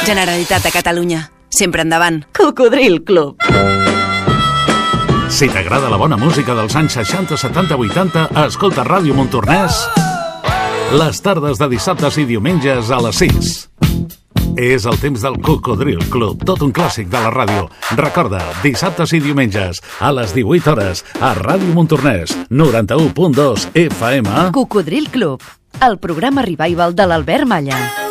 Generalitat de Catalunya. Sempre endavant. Cocodril Club. Si t'agrada la bona música dels anys 60, 70, 80, escolta Ràdio Montornès les tardes de dissabtes i diumenges a les 6. És el temps del Cocodril Club, tot un clàssic de la ràdio. Recorda, dissabtes i diumenges a les 18 hores a Ràdio Montornès, 91.2 FM. Cocodril Club, el programa revival de l'Albert Malla.